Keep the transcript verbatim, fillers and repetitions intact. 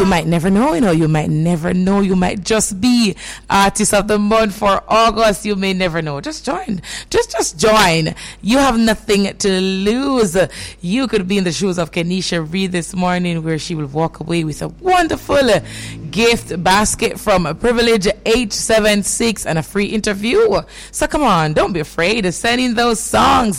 You might never know, you know, you might never know. You might just be Artist of the Month for August. You may never know. Just join. Just, just join. You have nothing to lose. You could be in the shoes of Kenisha Reed this morning, where she will walk away with a wonderful gift basket from Privilege eight seven six and a free interview. So come on, don't be afraid of sending those songs